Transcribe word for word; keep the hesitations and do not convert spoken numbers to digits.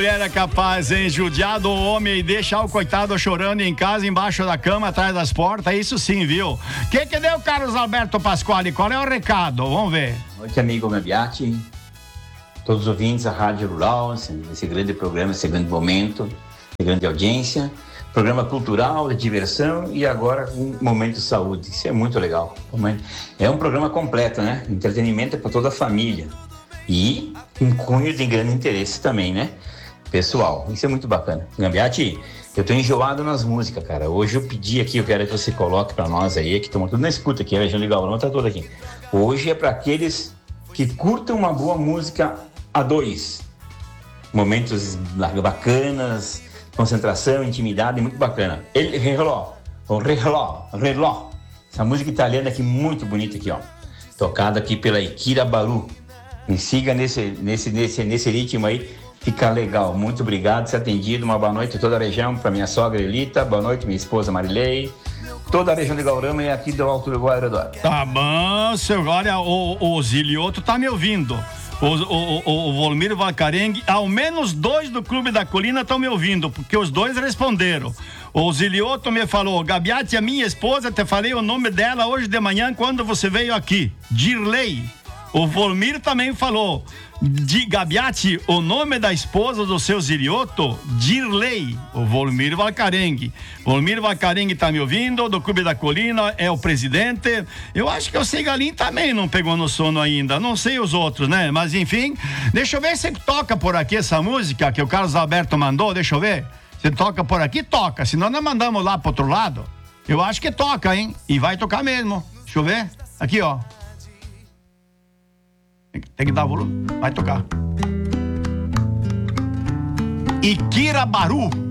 Mulher é capaz, hein? Judiar do homem e deixar o coitado chorando em casa, embaixo da cama, atrás das portas, isso sim, viu? Que que deu, Carlos Alberto Pasquale? Qual é o recado? Vamos ver. Boa noite, amigo Gabiati, todos os ouvintes da Rádio Rural, esse grande programa, esse grande momento, essa grande audiência, programa cultural, de diversão e agora um momento de saúde. Isso é muito legal. É um programa completo, né? Entretenimento é para toda a família e um cunho de grande interesse também, né? Pessoal, isso é muito bacana. Gambiati, eu tô enjoado nas músicas, cara. Hoje eu pedi aqui, eu quero que você coloque pra nós aí, que estão tudo na escuta aqui, a região de Gaurão tá toda aqui. Hoje é para aqueles que curtam uma boa música a dois. Momentos bacanas, concentração, intimidade, muito bacana. El reló, o reló, o reló. Essa música italiana aqui, muito bonita aqui, ó. Tocada aqui pela Ikira Baru. Me siga nesse, nesse, nesse, nesse ritmo aí. Fica legal, muito obrigado por ser atendido. Uma boa noite a toda a região, para minha sogra Elita, boa noite, minha esposa Marilei, toda a região de Gaurama e aqui do Alto do Guaradouro. Tá bom, seu, olha, o, o Zilioto tá me ouvindo. O, o, o, o Volmir Valcarengue, ao menos dois do Clube da Colina estão me ouvindo, porque os dois responderam. O Zilioto me falou, Gabiati, a minha esposa, te falei o nome dela hoje de manhã quando você veio aqui, Dirley. O Volmir também falou, de Gabiati, o nome da esposa do seu Zilioto, Dirley, o Volmir Valcarengue. Volmir Valcarengue tá me ouvindo, do Clube da Colina, é o presidente. Eu acho que o Segalim também não pegou no sono ainda, não sei os outros, né? Mas enfim, deixa eu ver se toca por aqui essa música que o Carlos Alberto mandou, deixa eu ver. Se toca por aqui, toca, senão nós mandamos lá pro outro lado. Eu acho que toca, hein? E vai tocar mesmo. Deixa eu ver. Aqui, ó. Tem que dar volume, vai tocar. Ikira Baru.